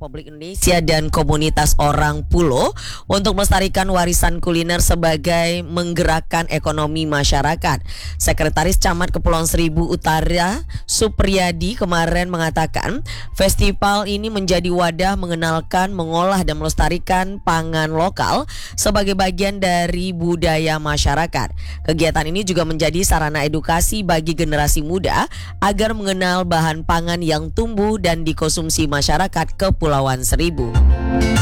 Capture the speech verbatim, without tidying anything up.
Republik Indonesia dan komunitas orang Pulo untuk melestarikan warisan kuliner sebagai menggerakkan ekonomi masyarakat. Sekretaris Camat Kepulauan Seribu Utara, Supriyadi, kemarin mengatakan festival ini menjadi wadah mengenalkan, mengolah dan melestarikan pangan lokal sebagai bagian dari budaya masyarakat. Kegiatan ini juga menjadi sarana edukasi bagi generasi muda agar mengenal bahan pangan yang tumbuh dan dikonsumsi masyarakat Kepulauan Seribu.